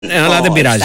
αλλά δεν πειράζει.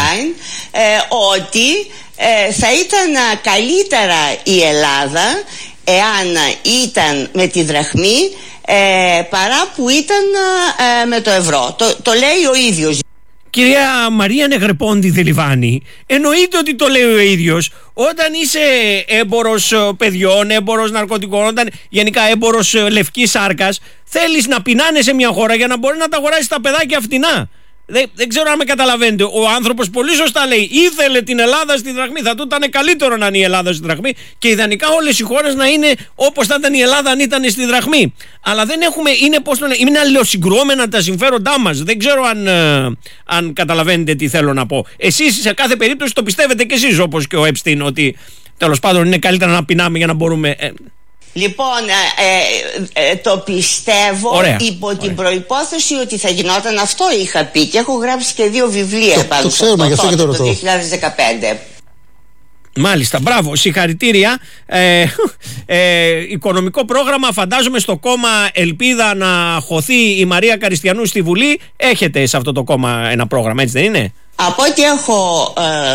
Ότι θα ήταν καλύτερα η Ελλάδα εάν ήταν με τη δραχμή παρά που ήταν με το ευρώ. Το λέει ο ίδιος. Κυρία Μαρία Νεγρεπόντη Δελιβάνη, εννοείται ότι το λέει ο ίδιος. Όταν είσαι έμπορος παιδιών, έμπορος ναρκωτικών, όταν γενικά έμπορος λευκής σάρκας, θέλεις να πεινάνε σε μια χώρα για να μπορεί να τα αγοράσει τα παιδάκια φτηνά. Δεν ξέρω αν με καταλαβαίνετε. Ο άνθρωπος πολύ σωστά λέει: ήθελε την Ελλάδα στη δραχμή. Θα του ήταν καλύτερο να είναι η Ελλάδα στη δραχμή και ιδανικά όλες οι χώρες να είναι όπως θα ήταν η Ελλάδα αν ήταν στη δραχμή. Αλλά δεν έχουμε. Είναι αλληλοσυγκρουόμενα τα συμφέροντά μας. Δεν ξέρω αν καταλαβαίνετε τι θέλω να πω. Εσείς σε κάθε περίπτωση το πιστεύετε κι εσείς, όπως και ο Epstein, ότι τέλος πάντων είναι καλύτερα να πεινάμε για να μπορούμε. Λοιπόν, το πιστεύω. Υπό την προϋπόθεση ότι θα γινόταν αυτό, είχα πει, και έχω γράψει και 2 βιβλία πάνω το ξέρουμε, γι' αυτό και το 2015. Μάλιστα, μπράβο, συγχαρητήρια. Οικονομικό πρόγραμμα, φαντάζομαι στο κόμμα Ελπίδα να χωθεί η Μαρία Καριστιανού στη Βουλή. Έχετε σε αυτό το κόμμα ένα πρόγραμμα, έτσι δεν είναι? Από ό,τι έχω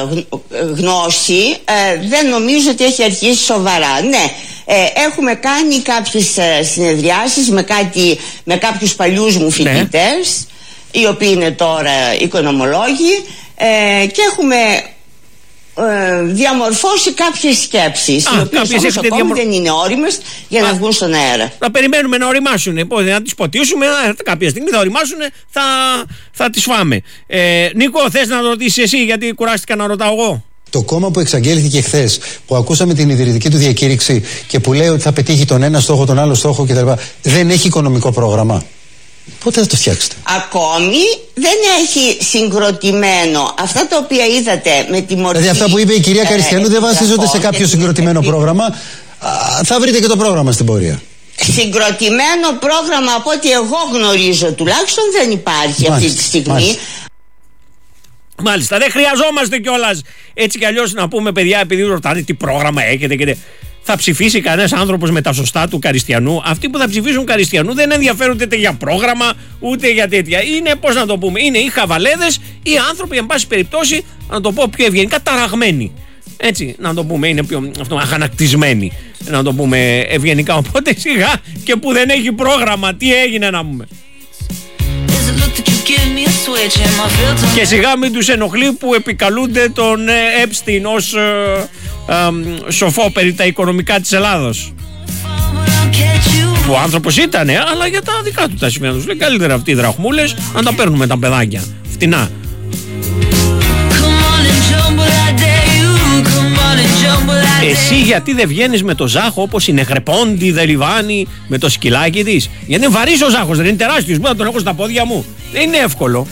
γνώση, δεν νομίζω ότι έχει αρχίσει σοβαρά. Ναι, έχουμε κάνει κάποιες συνεδριάσεις με κάποιους παλιούς μου φοιτητές, οι οποίοι είναι τώρα οικονομολόγοι, και έχουμε διαμορφώσει κάποιες σκέψεις, οι οποίες όμως ακόμη δεν είναι όριμες για να βγουν στον αέρα. Να περιμένουμε να οριμάσουν, να τις ποτίσουμε, κάποια στιγμή θα οριμάσουν, θα τις φάμε. Νίκο, θες να ρωτήσεις εσύ, γιατί κουράστηκα να ρωτάω εγώ? Το κόμμα που εξαγγέλθηκε χθες, που ακούσαμε την ιδρυτική του διακήρυξη και που λέει ότι θα πετύχει τον ένα στόχο, τον άλλο στόχο κτλ., δεν έχει οικονομικό πρόγραμμα? Πότε θα το φτιάξετε? Ακόμη δεν έχει συγκροτημένο. Αυτά τα οποία είδατε με τη μορφή. Δηλαδή αυτά που είπε η κυρία Καριστιανού δεν βασίζονται σε κάποιο συγκροτημένο πρόγραμμα. Θα βρείτε και το πρόγραμμα στην πορεία. Συγκροτημένο πρόγραμμα, από ό,τι εγώ γνωρίζω τουλάχιστον, δεν υπάρχει αυτή τη στιγμή. Μάλιστα, δεν χρειαζόμαστε κιόλας έτσι κι αλλιώς να πούμε, παιδιά, επειδή ρωτάνε τι πρόγραμμα έχετε και θα ψηφίσει κανένας άνθρωπος με τα σωστά του Καριστιανού? Αυτοί που θα ψηφίσουν Καριστιανού δεν ενδιαφέρονται ούτε για πρόγραμμα ούτε για τέτοια. Είναι, πώς να το πούμε, είναι οι χαβαλέδες, οι άνθρωποι, εν πάση περιπτώσει, να το πω πιο ευγενικά, ταραγμένοι. Έτσι, να το πούμε, είναι πιο αγανακτισμένοι, να το πούμε ευγενικά. Οπότε σιγά και που δεν έχει πρόγραμμα, τι έγινε να πούμε. Και σιγά μην τους ενοχλεί που επικαλούνται τον Epstein ως σοφό περί τα οικονομικά της Ελλάδος. Ο άνθρωπος ήτανε, αλλά για τα δικά του τα σημεία τους λέει καλύτερα αυτοί οι δραχμούλες να τα παίρνουμε τα παιδάκια φτηνά. Εσύ γιατί δεν βγαίνεις με το Ζάχο όπως η Νεγρεπόντη Δελιβάνη με το σκυλάκι της? Γιατί είναι βαρύς ο Ζάχος, δεν είναι τεράστιος, μπορώ να τον έχω στα πόδια μου, δεν είναι εύκολο.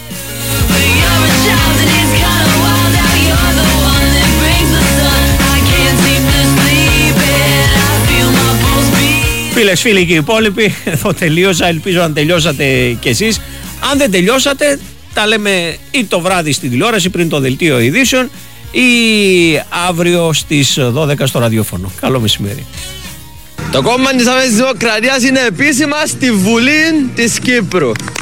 Φίλες, φίλοι και οι υπόλοιποι, εδώ τελείωσα, ελπίζω να τελειώσατε κι εσείς. Αν δεν τελειώσατε, τα λέμε ή το βράδυ στην τηλεόραση πριν το δελτίο ειδήσεων ή αύριο στις 12 στο ραδιόφωνο. Καλό μεσημέρι. Το κόμμα της Αμέσης Δημοκρατίας είναι επίσημα στη Βουλή της Κύπρου.